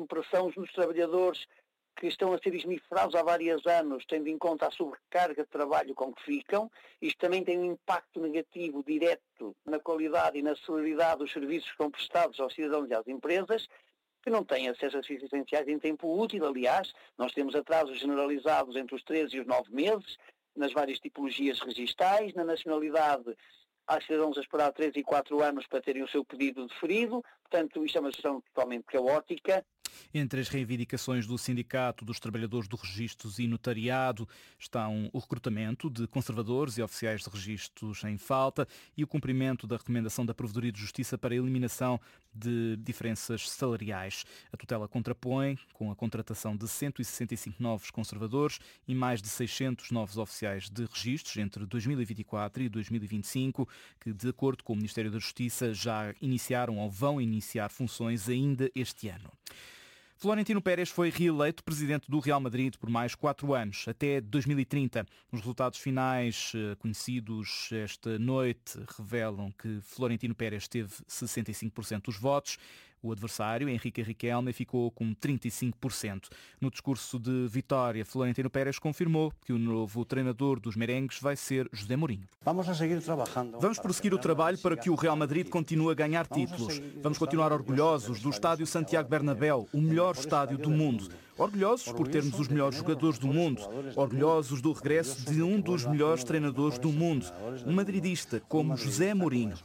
enorme pressão nos trabalhadores que estão a ser esmifrados há vários anos, tendo em conta a sobrecarga de trabalho com que ficam. Isto também tem um impacto negativo direto na qualidade e na celeridade dos serviços que são prestados aos cidadãos e às empresas, que não têm acesso a serviços essenciais em tempo útil. Aliás, nós temos atrasos generalizados entre os 13 e os 9 meses, nas várias tipologias registais. Na nacionalidade, há cidadãos a esperar 3 e 4 anos para terem o seu pedido deferido. Portanto, isto é uma situação totalmente caótica. Entre as reivindicações do Sindicato dos Trabalhadores do Registros e Notariado estão o recrutamento de conservadores e oficiais de registros em falta e o cumprimento da recomendação da Provedoria de Justiça para a eliminação de diferenças salariais. A tutela contrapõe com a contratação de 165 novos conservadores e mais de 600 novos oficiais de registros entre 2024 e 2025, que, de acordo com o Ministério da Justiça, já iniciaram ou vão iniciar funções ainda este ano. Florentino Pérez foi reeleito presidente do Real Madrid por mais 4 anos, até 2030. Os resultados finais conhecidos esta noite revelam que Florentino Pérez teve 65% dos votos. O adversário, Henrique Riquelme, ficou com 35%. No discurso de vitória, Florentino Pérez confirmou que o novo treinador dos merengues vai ser José Mourinho. Vamos prosseguir o trabalho para que o Real Madrid continue a ganhar títulos. Vamos continuar orgulhosos do estádio Santiago Bernabéu, o melhor estádio do mundo. Orgulhosos por termos os melhores jogadores do mundo. Orgulhosos do regresso de um dos melhores treinadores do mundo. Um madridista como José Mourinho.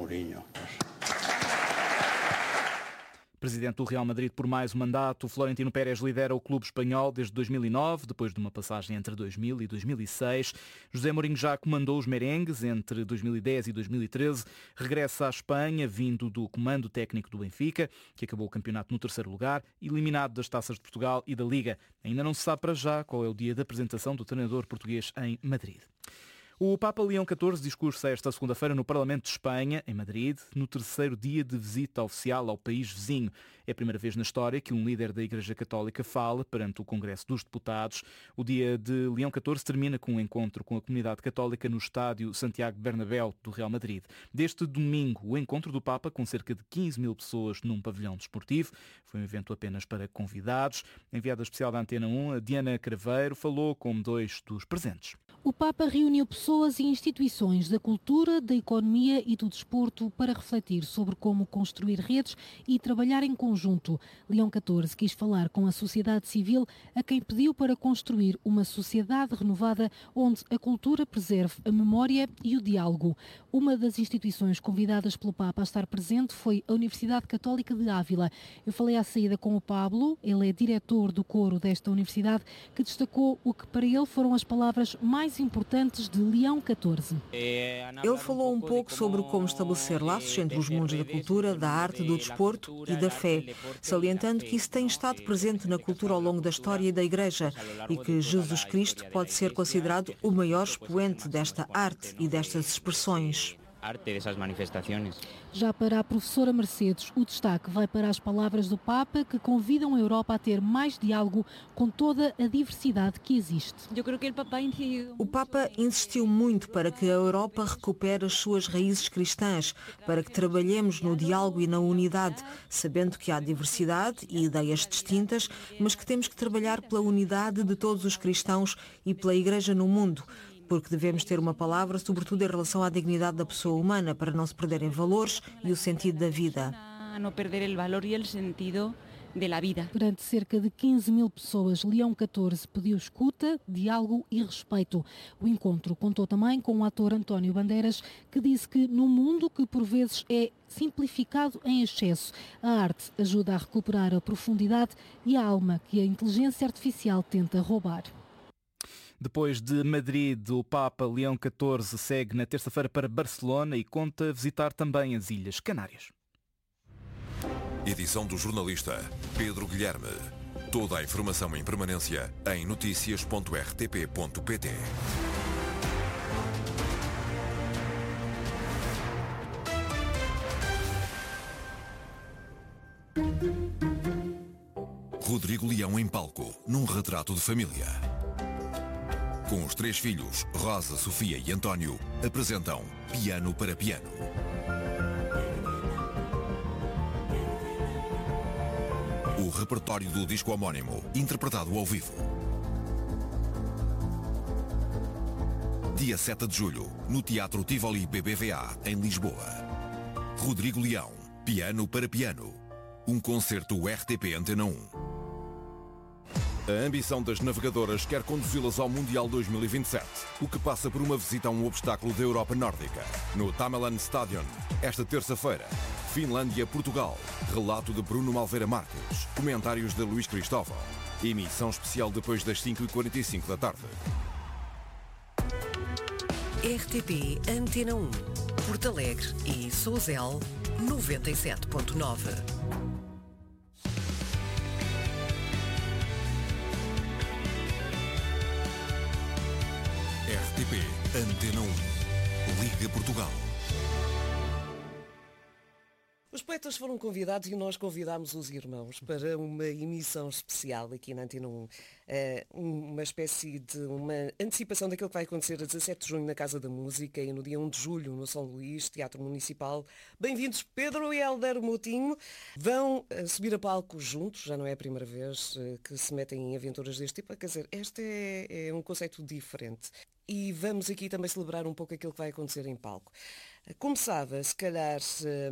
Presidente do Real Madrid por mais um mandato, Florentino Pérez lidera o clube espanhol desde 2009, depois de uma passagem entre 2000 e 2006. José Mourinho já comandou os merengues entre 2010 e 2013. Regressa à Espanha, vindo do comando técnico do Benfica, que acabou o campeonato no 3º lugar, eliminado das Taças de Portugal e da Liga. Ainda não se sabe para já qual é o dia de apresentação do treinador português em Madrid. O Papa Leão XIV discursa esta segunda-feira no Parlamento de Espanha, em Madrid, no 3º dia de visita oficial ao país vizinho. É a primeira vez na história que um líder da Igreja Católica fala perante o Congresso dos Deputados. O dia de Leão XIV termina com um encontro com a comunidade católica no estádio Santiago Bernabéu do Real Madrid. Deste domingo, o encontro do Papa com cerca de 15 mil pessoas num pavilhão desportivo. Foi um evento apenas para convidados. A enviada especial da Antena 1, a Diana Craveiro, falou com 2 dos presentes. O Papa reuniu pessoas e instituições da cultura, da economia e do desporto para refletir sobre como construir redes e trabalhar em conjunto. Leão XIV quis falar com a sociedade civil, a quem pediu para construir uma sociedade renovada onde a cultura preserve a memória e o diálogo. Uma das instituições convidadas pelo Papa a estar presente foi a Universidade Católica de Ávila. Eu falei à saída com o Pablo, ele é diretor do coro desta universidade, que destacou o que para ele foram as palavras mais importantes de Leão XIV. Ele falou um pouco sobre como estabelecer laços entre os mundos da cultura, da arte, do desporto e da fé, salientando que isso tem estado presente na cultura ao longo da história da Igreja e que Jesus Cristo pode ser considerado o maior expoente desta arte e destas expressões. Já para a professora Mercedes, o destaque vai para as palavras do Papa, que convidam a Europa a ter mais diálogo com toda a diversidade que existe. O Papa insistiu muito para que a Europa recupere as suas raízes cristãs, para que trabalhemos no diálogo e na unidade, sabendo que há diversidade e ideias distintas, mas que temos que trabalhar pela unidade de todos os cristãos e pela Igreja no mundo, porque devemos ter uma palavra, sobretudo em relação à dignidade da pessoa humana, para não se perderem valores e o sentido da vida. Perante cerca de 15 mil pessoas, Leão XIV pediu escuta, diálogo e respeito. O encontro contou também com o ator António Bandeiras, que disse que no mundo que por vezes é simplificado em excesso, a arte ajuda a recuperar a profundidade e a alma que a inteligência artificial tenta roubar. Depois de Madrid, o Papa Leão XIV segue na terça-feira para Barcelona e conta visitar também as Ilhas Canárias. Edição do jornalista Pedro Guilherme. Toda a informação em permanência em noticias.rtp.pt. Rodrigo Leão em palco, num retrato de família. Com os 3 filhos, Rosa, Sofia e António, apresentam Piano para Piano. O o repertório do disco homónimo, interpretado ao vivo. Dia 7 de julho, no Teatro Tivoli BBVA, em Lisboa. Rodrigo Leão, Piano para Piano. Um concerto RTP Antena 1. A ambição das navegadoras quer conduzi-las ao Mundial 2027, o que passa por uma visita a um obstáculo da Europa Nórdica. No Tamerlan Stadion, esta terça-feira, Finlândia-Portugal. Relato de Bruno Malveira Marques. Comentários de Luís Cristóvão. Emissão especial depois das 5h45 da tarde. RTP Antena 1, Porto Alegre e Sousel, 97.9. RTP Antena 1. Liga Portugal. Os poetas foram convidados e nós convidámos os irmãos para uma emissão especial aqui na Antena 1. Uma espécie de uma antecipação daquilo que vai acontecer a 17 de junho na Casa da Música e no dia 1 de julho no São Luís, Teatro Municipal. Bem-vindos Pedro e Hélder Moutinho. Vão subir a palco juntos, já não é a primeira vez que se metem em aventuras deste tipo. Quer dizer, este é um conceito diferente. E vamos aqui também celebrar um pouco aquilo que vai acontecer em palco. Começava, se calhar,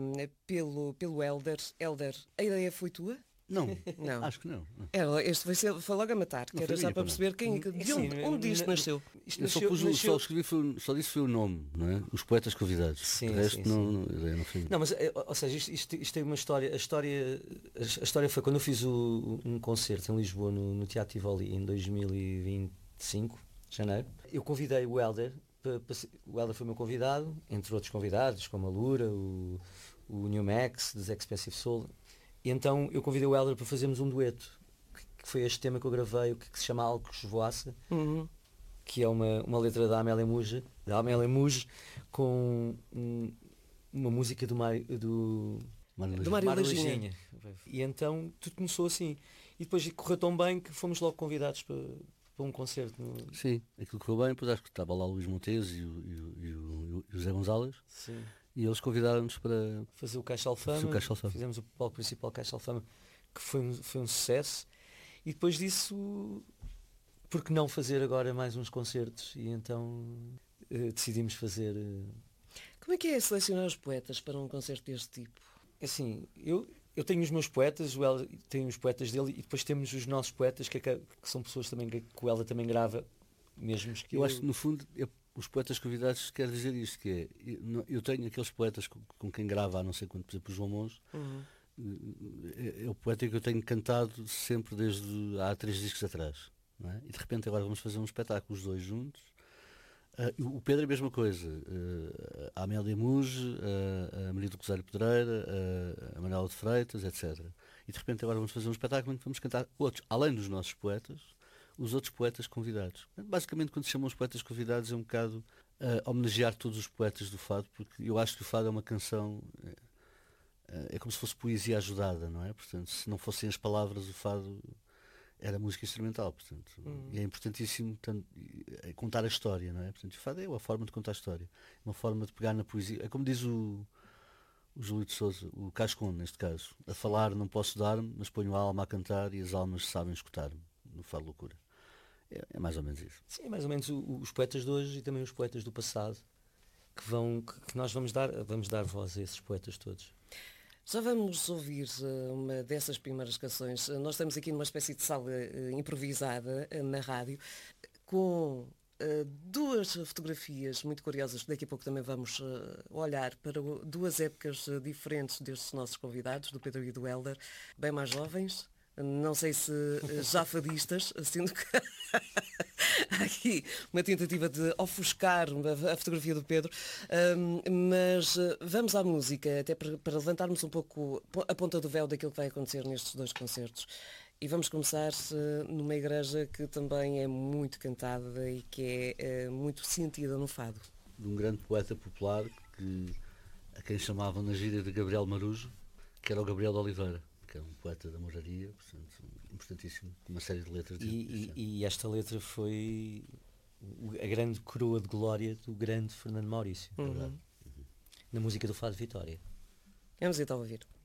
pelo Hélder. Hélder, a ideia foi tua? Não, Não. acho que não. Este foi logo a matar, que era já para perceber nasceu. Eu só escrevi, só disse foi o nome, não é? Os poetas convidados. Sim, o resto sim, não foi. Não, mas, ou seja, isto tem uma história. A história foi quando eu fiz um concerto em Lisboa, no Teatro Tivoli, em 2025, janeiro. Eu convidei o Hélder. O Hélder foi meu convidado, entre outros convidados, como a Lura, o New Max, dos Expressive Soul. E então eu convidei o Hélder para fazermos um dueto, que foi este tema que eu gravei, que se chama Algo que Esvoaça, que é uma letra da Amélia Muge, com uma música do Mário Lajinha. E então tudo começou assim. E depois correu tão bem que fomos logo convidados para um concerto. Sim, aquilo correu bem, depois acho que estava lá o Luís Montes e o José Gonzalez. Sim. E eles convidaram-nos para fazer o Caixa Alfama. Fizemos o palco principal Caixa Alfama, que foi um sucesso. E depois disso, por que não fazer agora mais uns concertos? E então decidimos fazer. Como é que é selecionar os poetas para um concerto deste tipo? Assim, eu tenho os meus poetas, o Hélder tem os poetas dele, e depois temos os nossos poetas, que são pessoas também que o Hélder também grava, mesmos que eu acho que no fundo os poetas convidados quer dizer isto, que é, eu tenho aqueles poetas com quem grava há não sei quanto, por exemplo o João Monge, é o poeta que eu tenho cantado sempre desde há 3 discos atrás, não é? E de repente agora vamos fazer um espetáculo os dois juntos. O Pedro é a mesma coisa, a Amélia Muge, a Maria do Rosário Pedreira, a Manuela de Freitas, etc. E de repente agora vamos fazer um espetáculo em que vamos cantar outros, além dos nossos poetas, os outros poetas convidados. Basicamente, quando se chamam os poetas convidados, é um bocado homenagear todos os poetas do fado, porque eu acho que o fado é uma canção, é como se fosse poesia ajudada, não é? Portanto, se não fossem as palavras, o fado era música instrumental, portanto. E é importantíssimo contar a história, não é? Portanto, o fado é uma forma de contar a história, uma forma de pegar na poesia. É como diz o Júlio de Sousa, o Cascon, neste caso: a falar não posso dar-me, mas ponho a alma a cantar e as almas sabem escutar-me, no Fado Loucura. É mais ou menos isso. Sim, é mais ou menos os poetas de hoje e também os poetas do passado que nós vamos dar voz a esses poetas todos. Já vamos ouvir uma dessas primeiras canções. Nós estamos aqui numa espécie de sala improvisada na rádio, com 2 fotografias muito curiosas. Daqui a pouco também vamos olhar para 2 épocas diferentes destes nossos convidados, do Pedro e do Hélder, bem mais jovens. Não sei se já fadistas, sendo que há aqui uma tentativa de ofuscar a fotografia do Pedro, mas vamos à música, até para levantarmos um pouco a ponta do véu daquilo que vai acontecer nestes 2 concertos. E vamos começar numa igreja que também é muito cantada e que é muito sentida no fado. De um grande poeta popular, a quem chamavam na gíria de Gabriel Marujo, que era o Gabriel de Oliveira, que é um poeta da moraria, portanto, importantíssimo, com uma série de letras. E esta letra foi a grande coroa de glória do grande Fernando Maurício, na música do Fado Vitória. Vamos então ouvir.